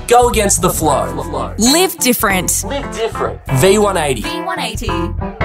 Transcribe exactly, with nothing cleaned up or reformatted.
Go against the flow. Live different. Live different. V one eighty. V one eighty.